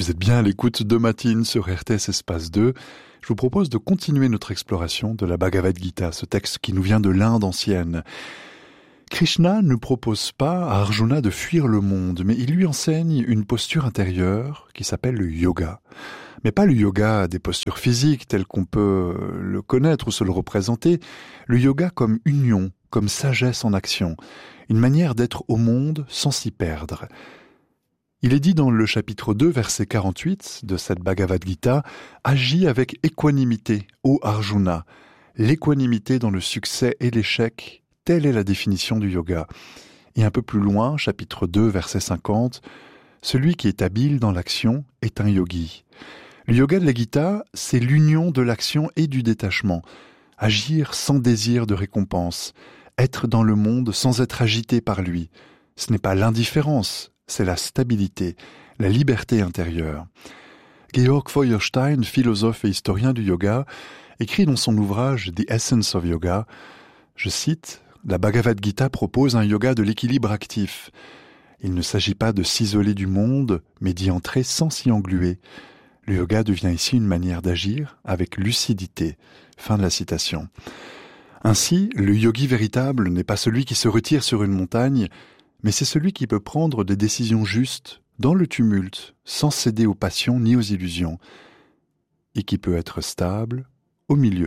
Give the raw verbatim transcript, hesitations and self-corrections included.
Vous êtes bien à l'écoute de Matine sur R T S Espace deux. Je vous propose de continuer notre exploration de la Bhagavad Gita, ce texte qui nous vient de l'Inde ancienne. Krishna ne propose pas à Arjuna de fuir le monde, mais il lui enseigne une posture intérieure qui s'appelle le yoga. Mais pas le yoga des postures physiques telles qu'on peut le connaître ou se le représenter, le yoga comme union, comme sagesse en action, une manière d'être au monde sans s'y perdre. Il est dit dans le chapitre deux, verset quarante-huit de cette Bhagavad Gita, « Agis avec équanimité, ô Arjuna. L'équanimité dans le succès et l'échec, telle est la définition du yoga. » Et un peu plus loin, chapitre deux, verset cinquante, « Celui qui est habile dans l'action est un yogi. » Le yoga de la Gita, c'est l'union de l'action et du détachement. Agir sans désir de récompense, être dans le monde sans être agité par lui. Ce n'est pas l'indifférence, c'est la stabilité, la liberté intérieure. Georg Feuerstein, philosophe et historien du yoga, écrit dans son ouvrage The Essence of Yoga, je cite, « La Bhagavad Gita propose un yoga de l'équilibre actif. Il ne s'agit pas de s'isoler du monde, mais d'y entrer sans s'y engluer. Le yoga devient ici une manière d'agir avec lucidité. » Fin de la citation. Ainsi, le yogi véritable n'est pas celui qui se retire sur une montagne, mais c'est celui qui peut prendre des décisions justes, dans le tumulte, sans céder aux passions ni aux illusions, et qui peut être stable au milieu